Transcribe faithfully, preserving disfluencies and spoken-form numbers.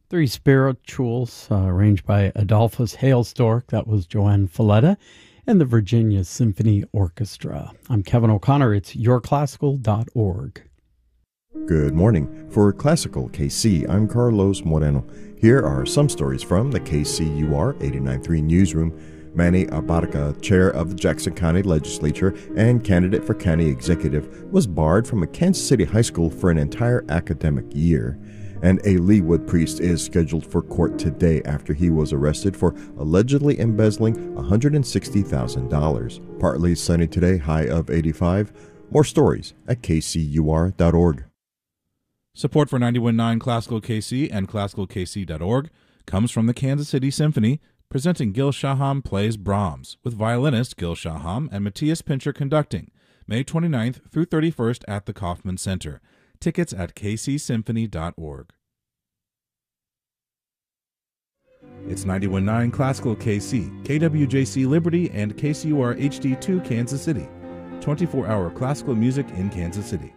Three spirituals, uh, arranged by Adolphus Hailstork, that was Joanne Falletta, and the Virginia Symphony Orchestra. I'm Kevin O'Connor. It's your classical dot org. Good morning. For Classical K C, I'm Carlos Moreno. Here are some stories from the K C U R eighty-nine point three newsroom. Manny Abarca, chair of the Jackson County Legislature and candidate for county executive, was barred from a Kansas City high school for an entire academic year. And a Leawood priest is scheduled for court today after he was arrested for allegedly embezzling one hundred sixty thousand dollars. Partly sunny today, high of eighty-five. More stories at K C U R dot org. Support for ninety-one point nine Classical K C and Classical K C dot org comes from the Kansas City Symphony, presenting Gil Shaham Plays Brahms, with violinist Gil Shaham and Matthias Pincher conducting, May twenty-ninth through thirty-first at the Kaufman Center. Tickets at K C symphony dot org. It's ninety-one point nine Classical K C, K W J C Liberty, and K C U R H D two Kansas City. twenty-four hour classical music in Kansas City.